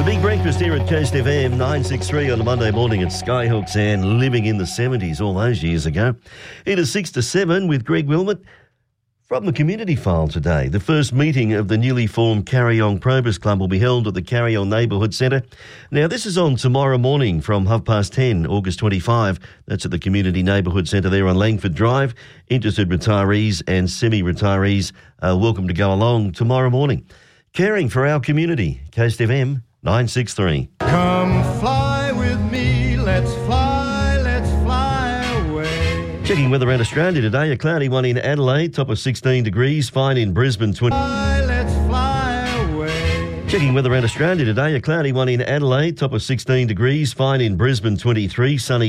Big breakfast here at Coast FM 963 on a Monday morning at Skyhooks and living in the 70s all those years ago. It is 6 to 7 with Greg Wilmot from the Community File today. The first meeting of the newly formed Carryong Probus Club will be held at the Carryong Neighbourhood Centre. Now, this is on tomorrow morning from 10:30, August 25. That's at the Community Neighbourhood Centre there on Langford Drive. Interested retirees and semi-retirees are welcome to go along tomorrow morning. Caring for our community. Coast FM 963. Come fly with me, let's fly away. Checking weather around Australia today, a cloudy one in Adelaide, top of 16 degrees, fine in Brisbane, 20. Let's fly away. Checking weather around Australia today, a cloudy one in Adelaide, top of 16 degrees, fine in Brisbane, 23, sunny